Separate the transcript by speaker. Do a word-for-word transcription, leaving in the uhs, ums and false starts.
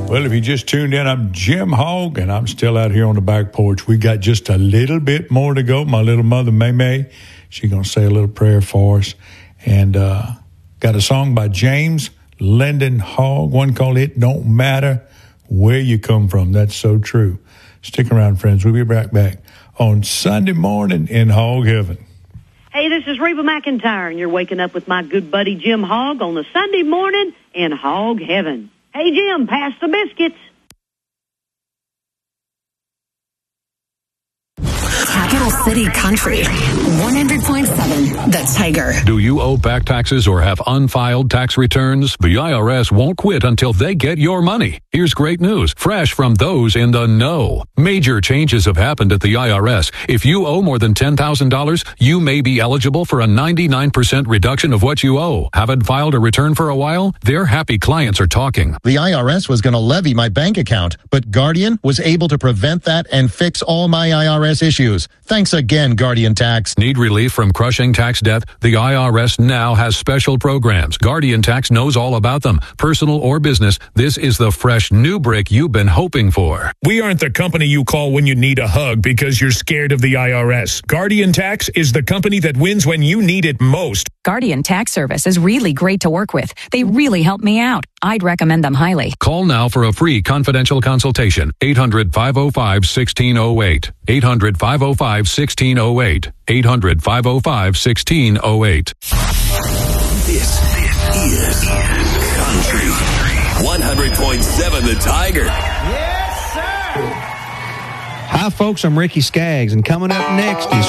Speaker 1: Well, if you just tuned in, I'm Jim Hogg, and I'm still out here on the back porch. We got just a little bit more to go. My little mother, May May, she's going to say a little prayer for us. And uh, got a song by James Linden Hogg, one called It Don't Matter Where You Come From. That's so true. Stick around, friends. We'll be right back on Sunday morning in Hog Heaven.
Speaker 2: Hey, this is Reba McEntire, and you're waking up with my good buddy Jim Hogg on the Sunday morning in Hog Heaven. Hey, Jim, pass the biscuits.
Speaker 3: Capital City Country, one hundred point seven The Tiger.
Speaker 4: Do you owe back taxes or have unfiled tax returns? The I R S won't quit until they get your money. Here's great news, fresh from those in the know. Major changes have happened at the I R S. If you owe more than ten thousand dollars, you may be eligible for a ninety-nine percent reduction of what you owe. Haven't filed a return for a while? Their happy clients are talking.
Speaker 5: The I R S was going to levy my bank account, but Guardian was able to prevent that and fix all my I R S issues. Thanks again, Guardian Tax.
Speaker 4: Need relief from crushing tax debt? The I R S now has special programs. Guardian Tax knows all about them. Personal or business, this is the fresh new break you've been hoping for.
Speaker 6: We aren't the company you call when you need a hug because you're scared of the I R S. Guardian Tax is the company that wins when you need it most.
Speaker 7: Guardian Tax Service is really great to work with. They really helped me out. I'd recommend them highly.
Speaker 4: Call now for a free confidential consultation. eight hundred, five oh five, one six oh eight. eight hundred, five oh five, one six oh eight. eight hundred, five oh five, one six oh eight.
Speaker 8: This, this is Country one hundred point seven The Tiger.
Speaker 9: Yes, sir. Hi, folks. I'm Ricky Skaggs, and coming up next is